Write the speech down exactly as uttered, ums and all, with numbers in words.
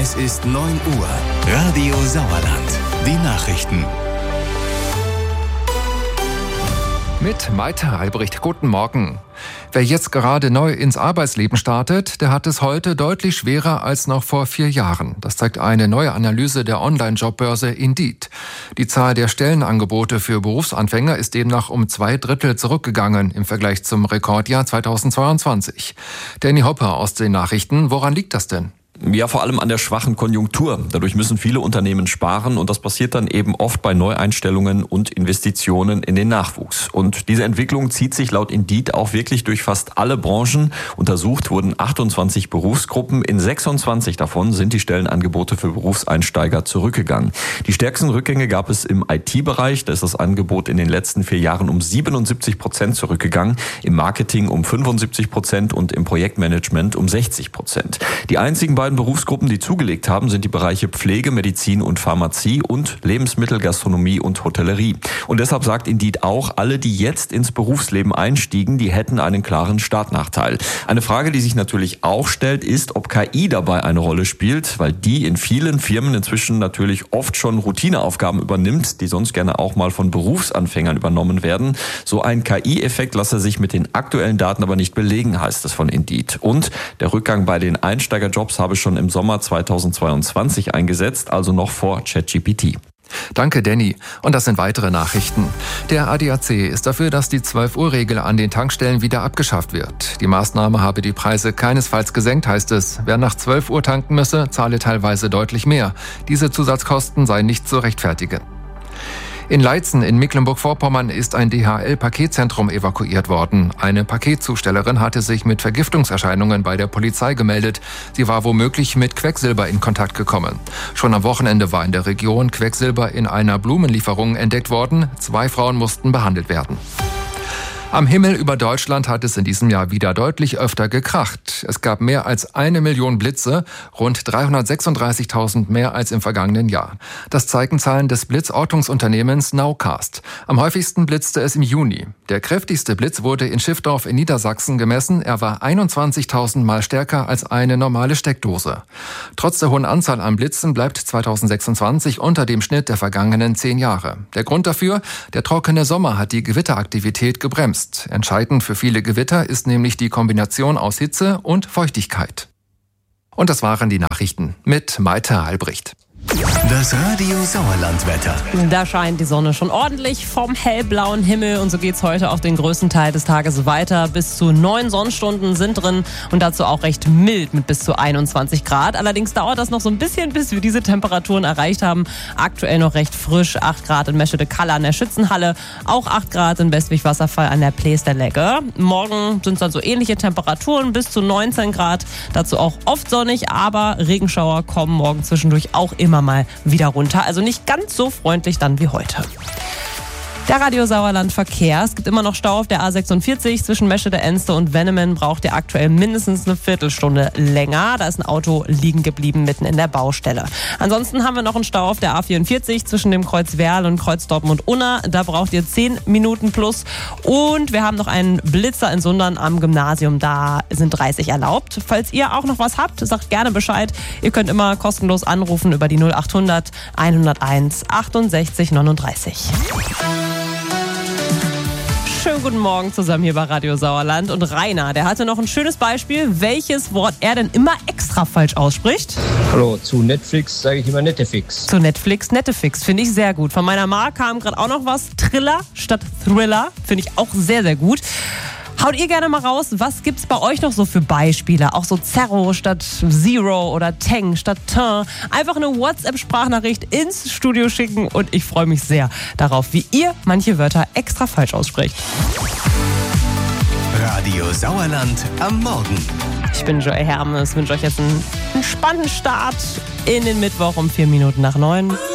Es ist neun Uhr. Radio Sauerland. Die Nachrichten. Mit Maite Albrecht. Guten Morgen. Wer jetzt gerade neu ins Arbeitsleben startet, der hat es heute deutlich schwerer als noch vor vier Jahren. Das zeigt eine neue Analyse der Online-Jobbörse Indeed. Die Zahl der Stellenangebote für Berufsanfänger ist demnach um zwei Drittel zurückgegangen im Vergleich zum Rekordjahr zweitausendzweiundzwanzig. Danny Hopper aus den Nachrichten. Woran liegt das denn? Ja, vor allem an der schwachen Konjunktur. Dadurch müssen viele Unternehmen sparen und das passiert dann eben oft bei Neueinstellungen und Investitionen in den Nachwuchs. Und diese Entwicklung zieht sich laut Indeed auch wirklich durch fast alle Branchen. Untersucht wurden achtundzwanzig Berufsgruppen. In sechsundzwanzig davon sind die Stellenangebote für Berufseinsteiger zurückgegangen. Die stärksten Rückgänge gab es im I T-Bereich. Da ist das Angebot in den letzten vier Jahren um siebenundsiebzig Prozent zurückgegangen, im Marketing um fünfundsiebzig Prozent und im Projektmanagement um sechzig Prozent. Die einzigen beiden Berufsgruppen, die zugelegt haben, sind die Bereiche Pflege, Medizin und Pharmazie und Lebensmittel, Gastronomie und Hotellerie. Und deshalb sagt Indeed auch, alle, die jetzt ins Berufsleben einstiegen, die hätten einen klaren Startnachteil. Eine Frage, die sich natürlich auch stellt, ist, ob K I dabei eine Rolle spielt, weil die in vielen Firmen inzwischen natürlich oft schon Routineaufgaben übernimmt, die sonst gerne auch mal von Berufsanfängern übernommen werden. So ein K I-Effekt lasse sich mit den aktuellen Daten aber nicht belegen, heißt es von Indeed. Und der Rückgang bei den Einsteigerjobs habe schon im Sommer zweitausendzweiundzwanzig eingesetzt, also noch vor ChatGPT. Danke, Danny. Und das sind weitere Nachrichten. Der A D A C ist dafür, dass die zwölf Uhr Regel an den Tankstellen wieder abgeschafft wird. Die Maßnahme habe die Preise keinesfalls gesenkt, heißt es. Wer nach zwölf Uhr tanken müsse, zahle teilweise deutlich mehr. Diese Zusatzkosten seien nicht zu rechtfertigen. In Leitzen in Mecklenburg-Vorpommern ist ein D H L-Paketzentrum evakuiert worden. Eine Paketzustellerin hatte sich mit Vergiftungserscheinungen bei der Polizei gemeldet. Sie war womöglich mit Quecksilber in Kontakt gekommen. Schon am Wochenende war in der Region Quecksilber in einer Blumenlieferung entdeckt worden. Zwei Frauen mussten behandelt werden. Am Himmel über Deutschland hat es in diesem Jahr wieder deutlich öfter gekracht. Es gab mehr als eine Million Blitze, rund dreihundertsechsunddreißigtausend mehr als im vergangenen Jahr. Das zeigen Zahlen des Blitzortungsunternehmens Nowcast. Am häufigsten blitzte es im Juni. Der kräftigste Blitz wurde in Schiffdorf in Niedersachsen gemessen. Er war einundzwanzigtausend Mal stärker als eine normale Steckdose. Trotz der hohen Anzahl an Blitzen bleibt zweitausendsechsundzwanzig unter dem Schnitt der vergangenen zehn Jahre. Der Grund dafür? Der trockene Sommer hat die Gewitteraktivität gebremst. Entscheidend für viele Gewitter ist nämlich die Kombination aus Hitze und Feuchtigkeit. Und das waren die Nachrichten mit Maite Albrecht. Das Radio Sauerland-Wetter. Da scheint die Sonne schon ordentlich vom hellblauen Himmel und so geht's heute auch den größten Teil des Tages weiter. Bis zu neun Sonnenstunden sind drin und dazu auch recht mild mit bis zu einundzwanzig Grad. Allerdings dauert das noch so ein bisschen, bis wir diese Temperaturen erreicht haben. Aktuell noch recht frisch, acht Grad in Meschede-Kalle an der Schützenhalle, auch acht Grad in Westwig-Wasserfall an der Plesterlegge. Morgen sind es dann so ähnliche Temperaturen, bis zu neunzehn Grad. Dazu auch oft sonnig, aber Regenschauer kommen morgen zwischendurch auch immer mal wieder runter. Also nicht ganz so freundlich dann wie heute. Der Radio Sauerland Verkehr. Es gibt immer noch Stau auf der A sechsundvierzig zwischen Meschede-Enste und Wennemen. Braucht ihr aktuell mindestens eine Viertelstunde länger. Da ist ein Auto liegen geblieben mitten in der Baustelle. Ansonsten haben wir noch einen Stau auf der A vierundvierzig zwischen dem Kreuz Werl und Kreuz Dortmund-Unna. Da braucht ihr zehn Minuten plus. Und wir haben noch einen Blitzer in Sundern am Gymnasium. Da sind dreißig erlaubt. Falls ihr auch noch was habt, sagt gerne Bescheid. Ihr könnt immer kostenlos anrufen über die null achthundert hunderteins achtundsechzig neununddreißig. Schönen guten Morgen zusammen hier bei Radio Sauerland. Und Rainer, der hatte noch ein schönes Beispiel, welches Wort er denn immer extra falsch ausspricht. Hallo, zu Netflix sage ich immer Nettefix. Zu Netflix, Nettefix, finde ich sehr gut. Von meiner Ma kam gerade auch noch was. Triller statt Thriller, finde ich auch sehr, sehr gut. Haut ihr gerne mal raus, was gibt's bei euch noch so für Beispiele? Auch so Zerro statt Zero oder Teng statt Tin. Einfach eine WhatsApp-Sprachnachricht ins Studio schicken und ich freue mich sehr darauf, wie ihr manche Wörter extra falsch aussprecht. Radio Sauerland am Morgen. Ich bin Joy Hermes, wünsche euch jetzt einen entspannten Start in den Mittwoch um vier Minuten nach neun.